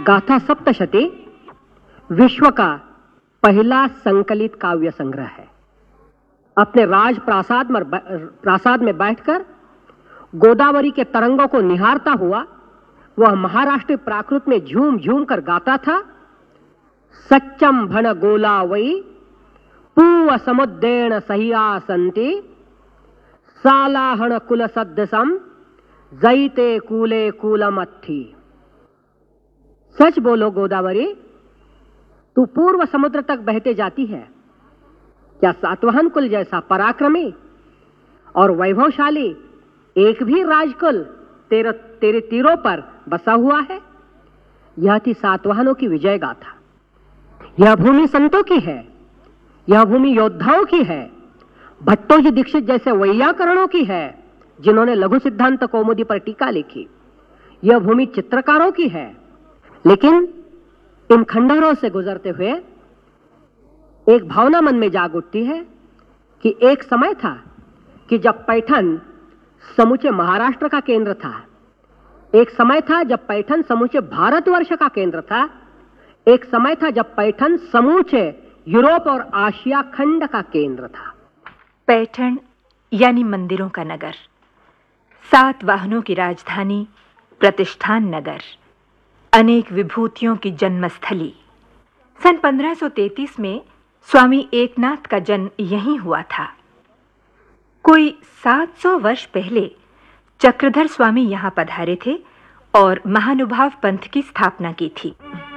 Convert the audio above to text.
गाथा सप्तशती विश्व का पहला संकलित काव्य संग्रह है। अपने राज प्रासाद में बैठकर गोदावरी के तरंगों को निहारता हुआ वह महाराष्ट्र प्राकृत में झूम झूम कर गाता था। सच्चम भन गोला वई पूव समुद्रेण सहियासंति सालाहण कुल सद्दसम जईते कूले कूलमत्थी। सच बोलो गोदावरी, तू पूर्व समुद्र तक बहते जाती है। क्या सातवाहन कुल जैसा पराक्रमी और वैभवशाली एक भी राजकुल तेरे तीरों पर बसा हुआ है? यह थी सातवाहनों की विजय गाथा। यह भूमि संतों की है, यह भूमि योद्धाओं की है, भट्टोजी दीक्षित जैसे वैयाकरणों की है जिन्होंने लघु सिद्धांत कौमुदी पर टीका लिखी। यह भूमि चित्रकारों की है। लेकिन इन खंडहरों से गुजरते हुए एक भावना मन में जाग उठती है कि एक समय था कि जब पैठन समूचे महाराष्ट्र का केंद्र था। एक समय था जब पैठन समूचे भारतवर्ष का केंद्र था। एक समय था जब पैठन समूचे यूरोप और आशिया खंड का केंद्र था। पैठन यानी मंदिरों का नगर, सातवाहनों की राजधानी, प्रतिष्ठान नगर, अनेक विभूतियों की जन्मस्थली। सन 1533 में स्वामी एकनाथ का जन्म यहीं हुआ था। कोई 700 वर्ष पहले चक्रधर स्वामी यहां पधारे थे और महानुभाव पंथ की स्थापना की थी।